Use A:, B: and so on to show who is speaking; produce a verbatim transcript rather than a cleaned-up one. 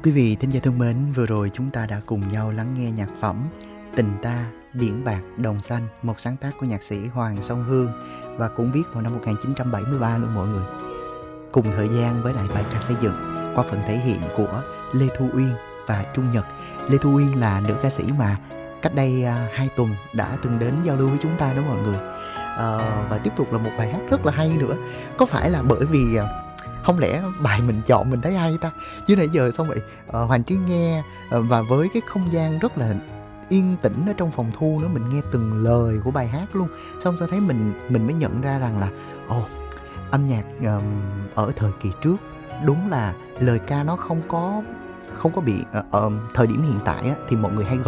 A: Quý vị thính giả thân mến, vừa rồi chúng ta đã cùng nhau lắng nghe nhạc phẩm Tình Ta, Biển Bạc, Đồng Xanh, một sáng tác của nhạc sĩ Hoàng Song Hương và cũng viết vào năm một nghìn chín trăm bảy mươi ba luôn mọi người. Cùng thời gian với lại bài ca Xây Dựng qua phần thể hiện của Lê Thu Uyên và Trung Nhật. Lê Thu Uyên là nữ ca sĩ mà cách đây uh, hai tuần đã từng đến giao lưu với chúng ta đó mọi người. Uh, và tiếp tục là một bài hát rất là hay nữa. Có phải là bởi vì uh, không lẽ bài mình chọn mình thấy hay ta, chứ nãy giờ xong vậy uh, Hoàng Trí nghe uh, và với cái không gian rất là yên tĩnh ở trong phòng thu nữa, mình nghe từng lời của bài hát luôn, xong tôi thấy mình mình mới nhận ra rằng là ồ, oh, âm nhạc uh, ở thời kỳ trước đúng là lời ca nó không có không có bị uh, uh, thời điểm hiện tại á, thì mọi người hay